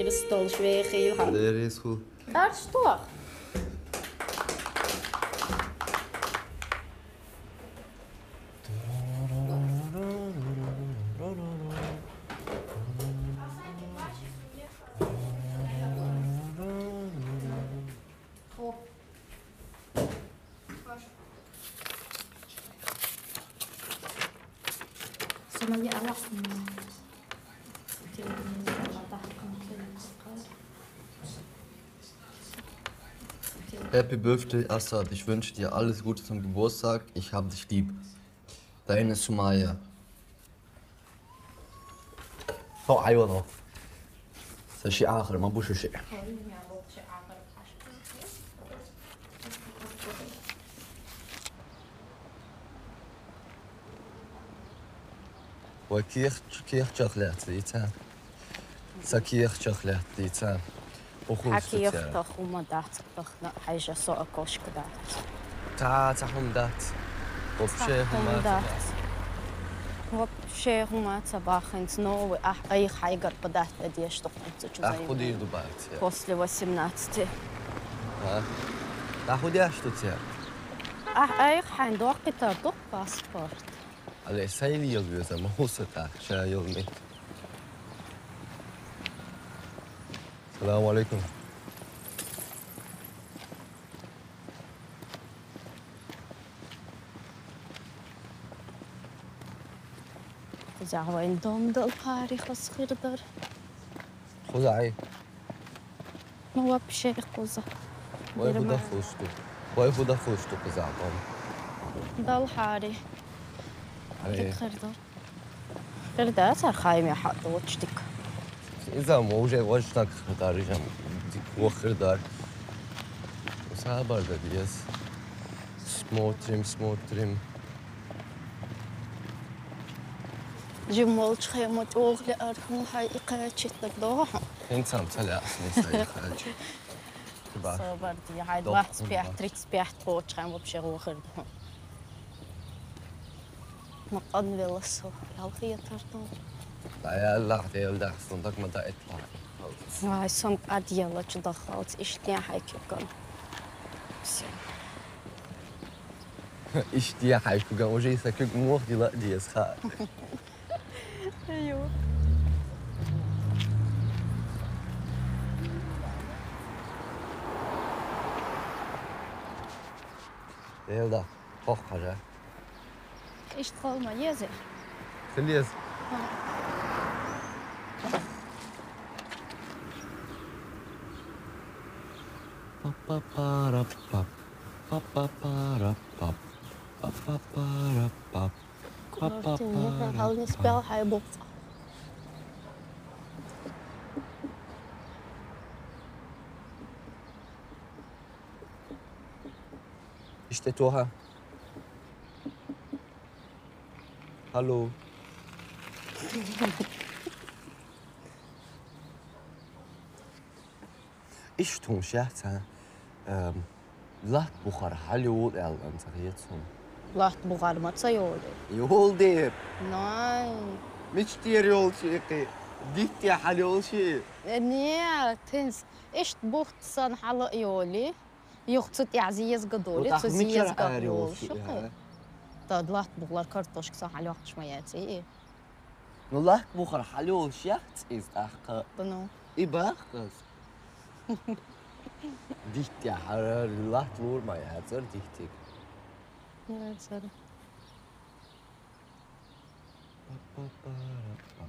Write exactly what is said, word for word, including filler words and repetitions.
stol schwierig. Der ist cool. Das ist doch. Happy Birthday, Assad. Ich wünsche dir alles Gute zum Geburtstag. Ich hab dich lieb. Deine Sumaya. Oh, أيوة. ده شيء آخر ما بوش شيء. وكيخ كيخ شغلات ديتان. سكيخ شغلات ديتان. حكي يختخ وما دات تخنا حاجة سوء كوش كدات. تا تحوم دات. وبشيء هما دات. وبشيء هما تباخن سنو وأح أي حاجة بدات بديش تقوم تجزي. أخذي دبات. после восемнадцати. ها. تأخذي أيش تطير؟ أح أي حين دوقي تردق باسبورت. على سيلي يلبيوزا ما هو ستة شا يومي. السلام عليكم. زعوين دوم دل باري خص خيردر. خزعي. ما هو بشيء خزع. واي خدا خوشتو. واي خدا خوشتو كزعبان. دل حاري. عليه. خيردر. خيردر صار خايم يا حق وجدك. إذا موجة وجهك خداري جم ديك وخر دار وصابر بديس سموتريم سموتريم جمول خيمة أغلى أرهم هاي إقاعدت تقدوها. إنسان طلع نسأل خارج. صبر دي هاي واحد سبيح تريكس بيح تقوش خيمة بشغل خردهم. مقد بالصو يالخي تردون. لا يا الله ديال داخل صندوق ما دا اطلع. هاي سم قد يلا تدخلت إيش تيا هاي كان. إيش دي هاي كان وجهي سكك موخ دي لا دي اسخاء. أيوه. ديال دا فوق حاجة. إيش تقول ما يزي. خليز. Papa para pap, papa para pap, papa para pap, papa para. هاو نسبة هاي بوق. اشتتوها. هالو. إيش توم شاهتها؟ لا بخار هاليول الآن تغييرهم. لا تبغى ما تسيولي. يول دير. ناي. مش دير يول شيء. ديت يا حلول شيء. نيا تنس. إيش تبغى تصن حلا يولي؟ يختص عزيز قدولي تزيز قدول. شقي. تاد لا تبغى الكرتوش كسر على وقت شوياتي. والله بخار هاليول شاهت إز أحق. بنو. إباخس. Dicht ja, lacht nur mein Herz, oder dichtig? Ja, sorry.